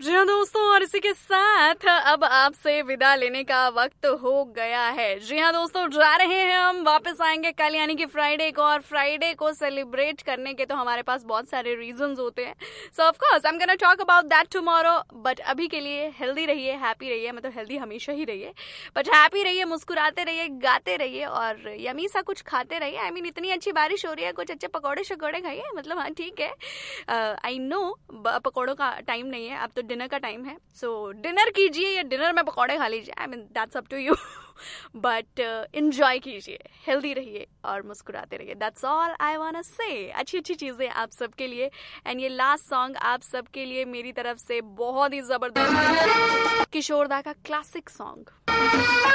जी हाँ दोस्तों, और इसी के साथ अब आपसे विदा लेने का वक्त हो गया है। जी हाँ दोस्तों, जा रहे हैं हम, वापस आएंगे कल यानी कि फ्राइडे को, और फ्राइडे को सेलिब्रेट करने के तो हमारे पास बहुत सारे रीजंस होते हैं। सो of course I am gonna talk about that tomorrow, but अभी के लिए हेल्दी रहिए, हैप्पी रहिए, मतलब हेल्दी हमेशा ही रहिए, बट हैप्पी रहिए, मुस्कुराते रहिए, गाते रहिए और यमी सा कुछ खाते रहिए। आई मीन इतनी अच्छी बारिश हो रही है, कुछ अच्छे पकौड़े शकौड़े खाइए, मतलब हाँ ठीक है। आई नो पकौड़ों का टाइम नहीं है, अब तो डिनर का टाइम है। सो डिनर कीजिए या डिनर में पकौड़े खा लीजिए, I mean that's up to you, but enjoy कीजिए, हेल्दी रहिए और मुस्कुराते रहिए। That's all I want say. अच्छी अच्छी चीजें आप सबके लिए। एंड ये लास्ट सॉन्ग आप सबके लिए मेरी तरफ से बहुत ही जबरदस्त किशोर दा का क्लासिक सॉन्ग।